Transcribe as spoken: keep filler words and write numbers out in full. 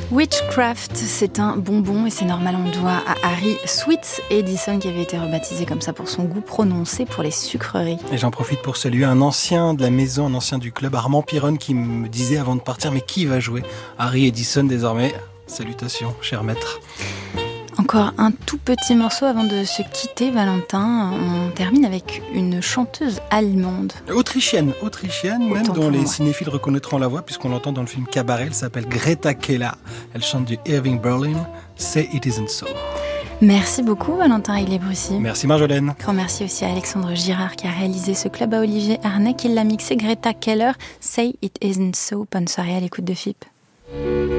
Witchcraft, c'est un bonbon et c'est normal, on le doit à Harry Sweets Edison qui avait été rebaptisé comme ça pour son goût prononcé pour les sucreries. Et j'en profite pour saluer un ancien de la maison, un ancien du club, Armand Pironne, qui me disait avant de partir, mais qui va jouer Harry Edison désormais? Salutations, cher maître. Encore un tout petit morceau avant de se quitter, Valentin. On termine avec une chanteuse allemande. Autrichienne, autrichienne même, Autant dont les moi. cinéphiles reconnaîtront la voix, puisqu'on l'entend dans le film Cabaret. Elle s'appelle Greta Keller. Elle chante du Irving Berlin, Say It Isn't So. Merci beaucoup, Valentin Aiglet-Brucy. Merci Marjolaine. Grand merci aussi à Alexandre Girard qui a réalisé ce club, à Olivier Arnay qui l'a mixé. Greta Keller, Say It Isn't So. Bonne soirée à l'écoute de F I P.